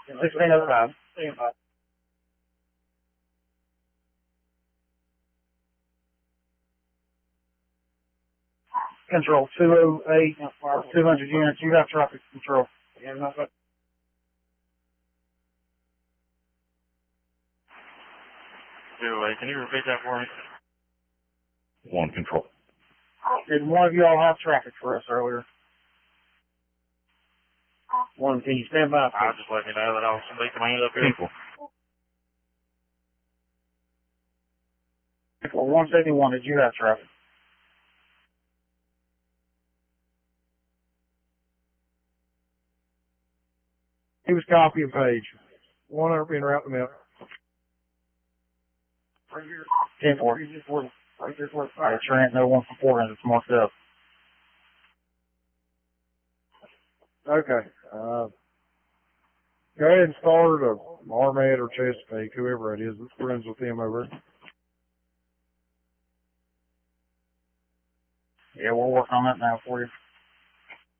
1605. Stand by. Control 208, 200 units. You have traffic control. Yeah, nothing. Can you repeat that for me? 1 control. Did one of you all have traffic for us earlier? One, can you stand by? I'll just let you know that I'll somebody command up here. People. 171, did you have traffic? He was copy and page. 100 being route them out. 10-4. Alright, Trent, no 1 from 400, it's marked up. Okay. Go ahead and start Armad or Chesapeake, whoever it is that's friends with them over. Yeah, we'll work on that now for you.